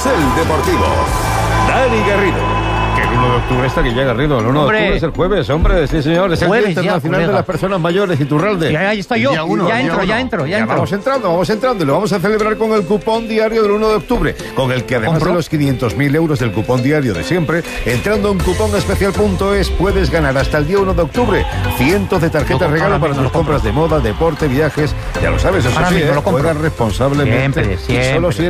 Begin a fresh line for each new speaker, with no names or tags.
Carrusel Deportivo. Dani Garrido.
Que el 1 de octubre está que llega Garrido. El 1 de octubre es el jueves, hombre. Sí, señor. Es el Día Internacional de las Personas Mayores, Iturralde.
Y ahí estoy yo. Ya entro.
Vamos entrando. Y lo vamos a celebrar con el cupón diario del 1 de octubre. Con el que además de los 500.000 euros del cupón diario de siempre, entrando en cuponespecial.es puedes ganar hasta el día 1 de octubre cientos de tarjetas regalo para tus compras de moda, deporte, viajes. Ya lo sabes, eso sí, juega responsablemente.
Siempre.
Y solo si